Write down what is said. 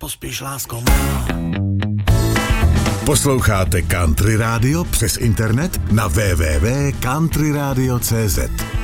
Nepospíš, lásko má. Posloucháte Country Radio přes internet na www.countryradio.cz.